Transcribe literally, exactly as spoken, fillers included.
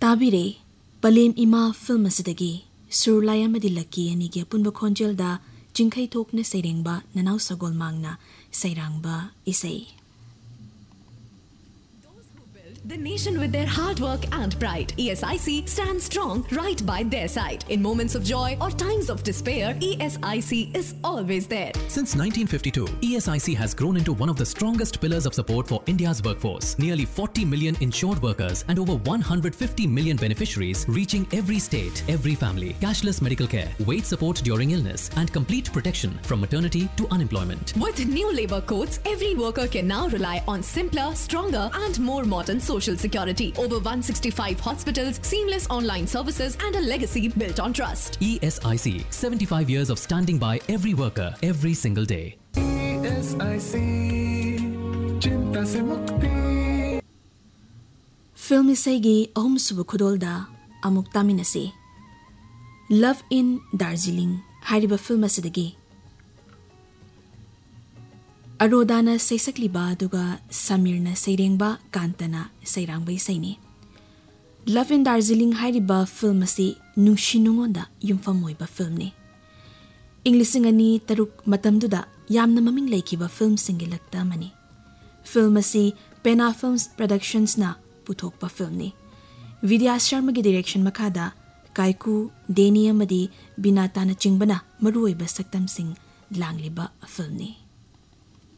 ताबिरे पलेम इमा film असिदगी सुरलाय अमदि lucky अनिगे पुनबा खोंजेलदा चिंखै थोकने सैरेंबा ननाव Sagol मांगना सैरांबा इसै The nation with their hard work and pride. E S I C stands strong right by their side. In moments of joy or times of despair, E S I C is always there. Since nineteen fifty-two, E S I C has grown into one of the strongest pillars of support for India's workforce. Nearly forty million insured workers and over one hundred fifty million beneficiaries reaching every state, every family. Cashless medical care, wage support during illness and complete protection from maternity to unemployment. With new labor codes, every worker can now rely on simpler, stronger and more modern social security. Over one hundred sixty-five hospitals, seamless online services and a legacy built on trust. E S I C, seventy-five years of standing by every worker, every single day. E S I C, चिंता से मुक्ति. Film इसैगी अहुम सुब खुदोलदा अमुक तामिनसे love in Darjeeling हारिबा film असिदगी अरोदाना सैसक्लिबा दुगा समीरना सैरेंबा कांतना सैरांबा इसैनी love in Darjeeling हारिबा film असि नुंशिनुंगोंदा युमफम ओइबा फिल्मने इंग्लिसिंग अनि तरुक मतमदुदा यामना ममिंग लेखिबा film सिंगे लक्ता money film असि पेना फिल्म्स प्रोडक्शंस ना पुथोकपा फिल्मने विद्या शर्मा की डायरेक्शन मखादा कायकू डेनी अमदी बिनाताना चिंगबना मरुओइबा सक्तम सिंह लांगलिबा फिल्मने